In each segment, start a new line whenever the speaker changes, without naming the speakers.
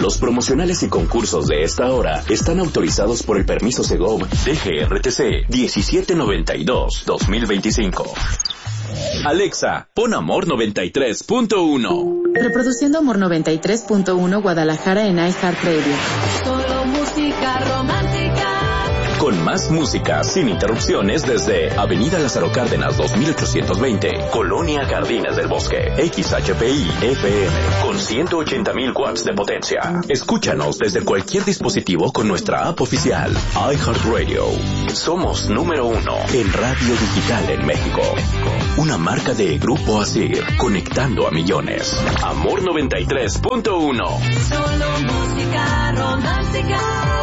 Los promocionales y concursos de esta hora están autorizados por el permiso Segov DGRTC 1792-2025. Alexa, pon Amor 93.1.
Reproduciendo Amor 93.1 Guadalajara en iHeartRadio.
Solo música romántica.
Con más música, sin interrupciones, desde Avenida Lázaro Cárdenas 2820, Colonia Jardines del Bosque, XHPI FM, con 180,000 watts de potencia. Escúchanos desde cualquier dispositivo con nuestra app oficial, iHeartRadio. Somos número 1 en radio digital en México. Una marca de Grupo Asir, conectando a millones. Amor 93.1.
Solo música romántica.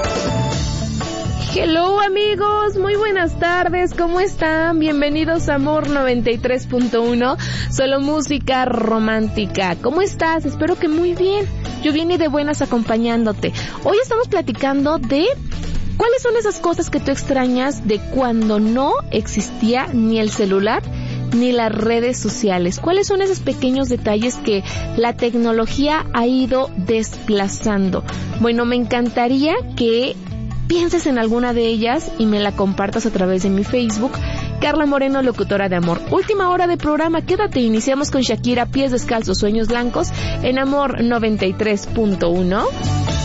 Hello amigos, muy buenas tardes, ¿cómo están? Bienvenidos a Amor 93.1, solo música romántica. ¿Cómo estás? Espero que muy bien. Yo vine de buenas acompañándote. Hoy estamos platicando de cuáles son esas cosas que tú extrañas de cuando no existía ni el celular ni las redes sociales. ¿Cuáles son esos pequeños detalles que la tecnología ha ido desplazando? Bueno, me encantaría que pienses en alguna de ellas y me la compartas a través de mi Facebook, Carla Moreno, locutora de Amor. Última hora de programa, quédate, iniciamos con Shakira, Pies Descalzos, Sueños Blancos, en Amor 93.1.